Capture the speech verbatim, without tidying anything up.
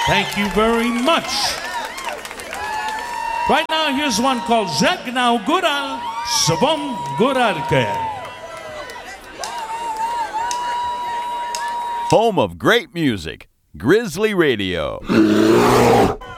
Thank you very much. Right now, here's one called Żegnał Góral Swą Góralkę. Home of great music, Grizzly Radio.